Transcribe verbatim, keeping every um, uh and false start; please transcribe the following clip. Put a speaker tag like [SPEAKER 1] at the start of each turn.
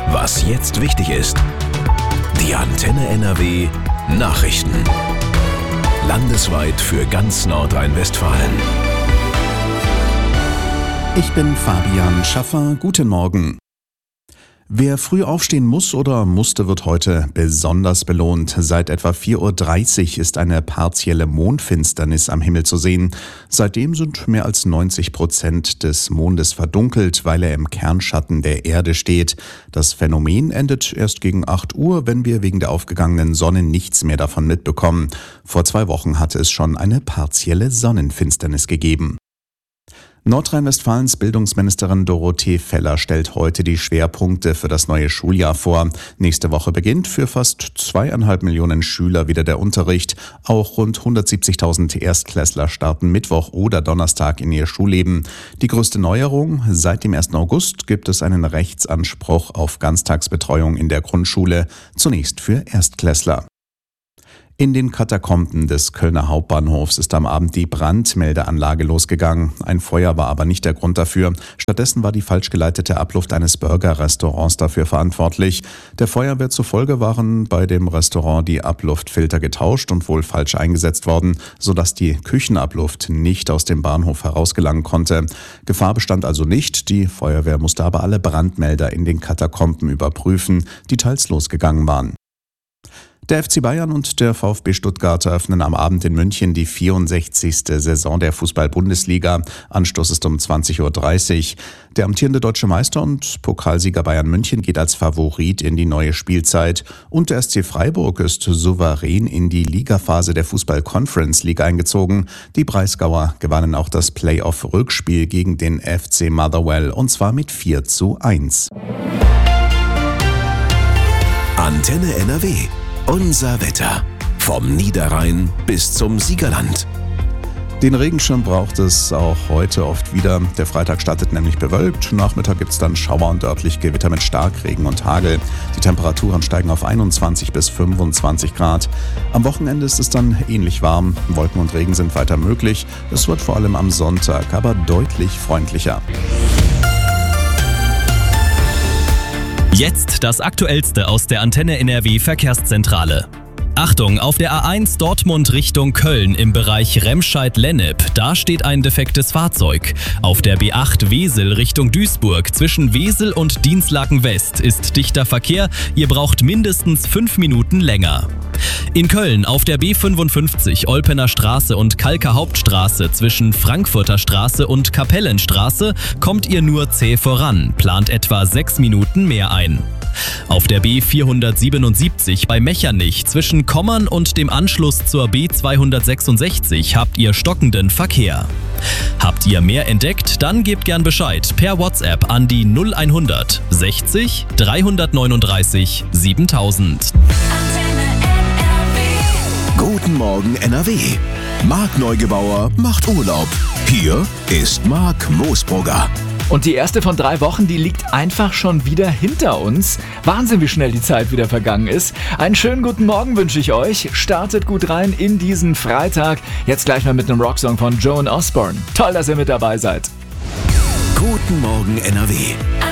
[SPEAKER 1] Was jetzt wichtig ist. Die Antenne N R W Nachrichten. Landesweit für ganz Nordrhein-Westfalen.
[SPEAKER 2] Ich bin Fabian Schaffer. Guten Morgen. Wer früh aufstehen muss oder musste, wird heute besonders belohnt. Seit etwa vier Uhr dreißig ist eine partielle Mondfinsternis am Himmel zu sehen. Seitdem sind mehr als neunzig Prozent des Mondes verdunkelt, weil er im Kernschatten der Erde steht. Das Phänomen endet erst gegen acht Uhr, wenn wir wegen der aufgegangenen Sonne nichts mehr davon mitbekommen. Vor zwei Wochen hatte es schon eine partielle Sonnenfinsternis gegeben. Nordrhein-Westfalens Bildungsministerin Dorothee Feller stellt heute die Schwerpunkte für das neue Schuljahr vor. Nächste Woche beginnt für fast zweieinhalb Millionen Schüler wieder der Unterricht. Auch rund hundertsiebzigtausend Erstklässler starten Mittwoch oder Donnerstag in ihr Schulleben. Die größte Neuerung: Seit dem ersten August gibt es einen Rechtsanspruch auf Ganztagsbetreuung in der Grundschule, zunächst für Erstklässler. In den Katakomben des Kölner Hauptbahnhofs ist am Abend die Brandmeldeanlage losgegangen. Ein Feuer war aber nicht der Grund dafür. Stattdessen war die falsch geleitete Abluft eines Burger-Restaurants dafür verantwortlich. Der Feuerwehr zufolge waren bei dem Restaurant die Abluftfilter getauscht und wohl falsch eingesetzt worden, sodass die Küchenabluft nicht aus dem Bahnhof herausgelangen konnte. Gefahr bestand also nicht. Die Feuerwehr musste aber alle Brandmelder in den Katakomben überprüfen, die teils losgegangen waren. Der F C Bayern und der VfB Stuttgart eröffnen am Abend in München die vierundsechzigste Saison der Fußball-Bundesliga. Anstoß ist um zwanzig Uhr dreißig. Der amtierende deutsche Meister und Pokalsieger Bayern München geht als Favorit in die neue Spielzeit. Und der S C Freiburg ist souverän in die Ligaphase der Fußball-Conference League eingezogen. Die Breisgauer gewannen auch das Playoff-Rückspiel gegen den F C Motherwell, und zwar mit vier zu eins.
[SPEAKER 1] Antenne N R W. Unser Wetter. Vom Niederrhein bis zum Siegerland.
[SPEAKER 2] Den Regenschirm braucht es auch heute oft wieder. Der Freitag startet nämlich bewölkt. Nachmittag gibt es dann Schauer und örtlich Gewitter mit Starkregen und Hagel. Die Temperaturen steigen auf einundzwanzig bis fünfundzwanzig Grad. Am Wochenende ist es dann ähnlich warm. Wolken und Regen sind weiter möglich. Es wird vor allem am Sonntag aber deutlich freundlicher.
[SPEAKER 3] Jetzt das Aktuellste aus der Antenne N R W Verkehrszentrale. Achtung, auf der A eins Dortmund Richtung Köln im Bereich Remscheid-Lennep, da steht ein defektes Fahrzeug. Auf der B acht Wesel Richtung Duisburg zwischen Wesel und Dinslaken West ist dichter Verkehr, ihr braucht mindestens fünf Minuten länger. In Köln auf der B fünfundfünfzig Olpener Straße und Kalker Hauptstraße zwischen Frankfurter Straße und Kapellenstraße kommt ihr nur zäh voran, plant etwa sechs Minuten mehr ein. Auf der B vierhundertsiebenundsiebzig bei Mechernich zwischen Kommern und dem Anschluss zur B zweihundertsechsundsechzig habt ihr stockenden Verkehr. Habt ihr mehr entdeckt? Dann gebt gern Bescheid per WhatsApp an die null hundert sechzig dreihundertneununddreißig siebentausend.
[SPEAKER 1] Guten Morgen N R W. Marc Neugebauer macht Urlaub. Hier ist Marc Moosbrugger.
[SPEAKER 4] Und die erste von drei Wochen, die liegt einfach schon wieder hinter uns. Wahnsinn, wie schnell die Zeit wieder vergangen ist. Einen schönen guten Morgen wünsche ich euch. Startet gut rein in diesen Freitag. Jetzt gleich mal mit einem Rocksong von Joan Osborne. Toll, dass ihr mit dabei seid.
[SPEAKER 1] Guten Morgen N R W.